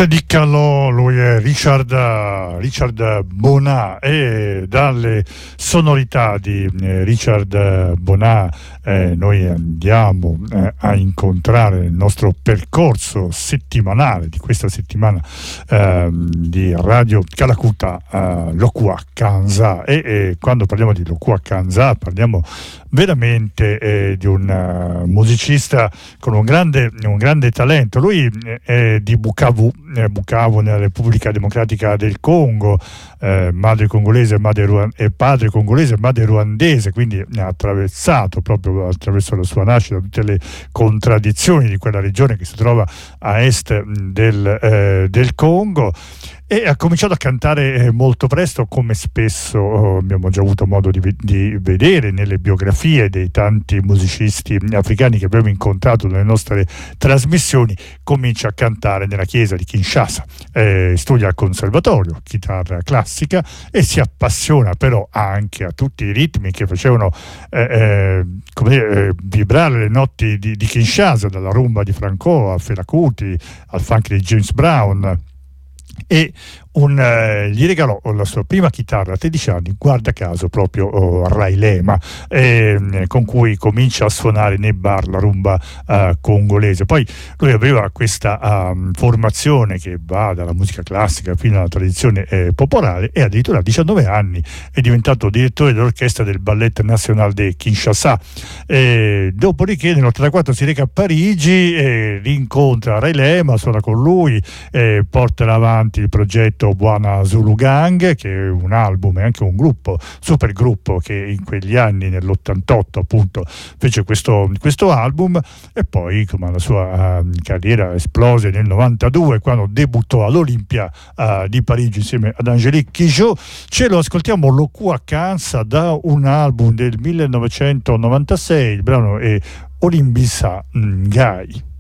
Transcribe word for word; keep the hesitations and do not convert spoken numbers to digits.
di Calò, lui è Richard, Richard Bonat, e dalle sonorità di eh, Richard Bonat eh, noi andiamo eh, a incontrare il nostro percorso settimanale di questa settimana eh, di Radio Calacuta, eh, Lokua Kanza, e, e quando parliamo di Lokua Kanza parliamo veramente eh, di un uh, musicista con un grande, un grande talento. Lui eh, è di Bukavu, eh, Bukavu nella Repubblica Democratica del Congo, eh, madre congolese madre ruan- e padre congolese e madre ruandese, quindi ha attraversato proprio attraverso la sua nascita tutte le contraddizioni di quella regione che si trova a est del, eh, del Congo. E ha cominciato a cantare eh, molto presto, come spesso oh, abbiamo già avuto modo di, di vedere nelle biografie dei tanti musicisti africani che abbiamo incontrato nelle nostre trasmissioni. Comincia a cantare nella chiesa di Kinshasa, eh, studia al conservatorio chitarra classica e si appassiona però anche a tutti i ritmi che facevano eh, eh, come dire, eh, vibrare le notti di, di Kinshasa, dalla rumba di Franco a Fela Kuti al funk di James Brown. E un, eh, gli regalò la sua prima chitarra a tredici anni, guarda caso proprio oh, Rai Lema, eh, con cui comincia a suonare nei bar la rumba eh, congolese. Poi lui aveva questa um, formazione che va dalla musica classica fino alla tradizione eh, popolare, e addirittura a diciannove anni è diventato direttore dell'orchestra del Ballet National de Kinshasa. Eh, dopodiché nell'ottantaquattro si reca a Parigi e rincontra Rai Lema, suona con lui, eh, porta avanti il progetto Buona Zulu Gang, che è un album e anche un gruppo, super gruppo, che in quegli anni, nell'ottantotto appunto, fece questo, questo album. E poi come la sua uh, carriera esplose nel novantadue, quando debuttò all'Olympia uh, di Parigi insieme ad Angélique Kidjo. Ce lo ascoltiamo, Lokua Kanza, da un album del millenovecentonovantasei. Il brano è Olimbisa Ngai.